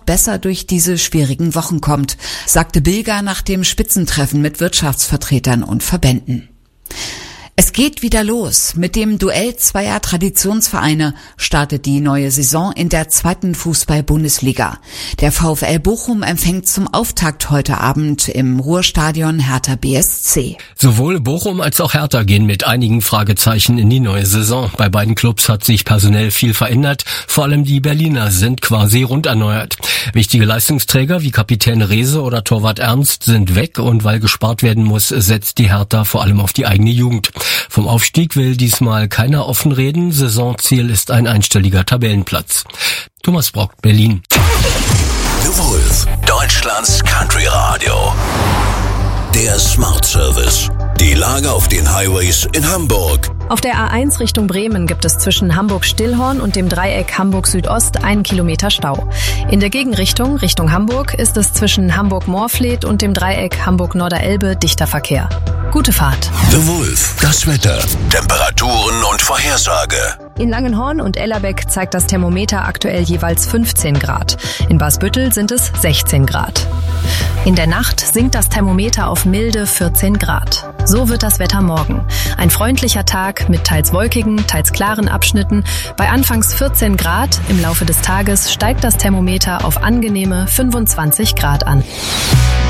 besser durch diese schwierigen Wochen kommt, sagte Bilger nach dem Spitzentreffen mit Wirtschaftsvertretern und Verbänden. Es geht wieder los. Mit dem Duell zweier Traditionsvereine startet die neue Saison in der 2. Fußball-Bundesliga. Der VfL Bochum empfängt zum Auftakt heute Abend im Ruhrstadion Hertha BSC. Sowohl Bochum als auch Hertha gehen mit einigen Fragezeichen in die neue Saison. Bei beiden Clubs hat sich personell viel verändert. Vor allem die Berliner sind quasi rund erneuert. Wichtige Leistungsträger wie Kapitän Rehse oder Torwart Ernst sind weg und weil gespart werden muss, setzt die Hertha vor allem auf die eigene Jugend. Vom Aufstieg will diesmal keiner offen reden. Saisonziel ist ein einstelliger Tabellenplatz. Thomas Brock, Berlin. The Wolf, Deutschlands Country Radio. Der Smart Service. Die Lage auf den Highways in Hamburg. Auf der A1 Richtung Bremen gibt es zwischen Hamburg-Stillhorn und dem Dreieck Hamburg-Südost 1 Kilometer Stau. In der Gegenrichtung, Richtung Hamburg, ist es zwischen Hamburg-Moorfleet und dem Dreieck Hamburg-Norderelbe dichter Verkehr. Gute Fahrt. The Wolf, das Wetter, Temperaturen und Vorhersage. In Langenhorn und Ellerbeck zeigt das Thermometer aktuell jeweils 15 Grad. In Basbüttel sind es 16 Grad. In der Nacht sinkt das Thermometer auf milde 14 Grad. So wird das Wetter morgen. Ein freundlicher Tag mit teils wolkigen, teils klaren Abschnitten. Bei anfangs 14 Grad im Laufe des Tages steigt das Thermometer auf angenehme 25 Grad an.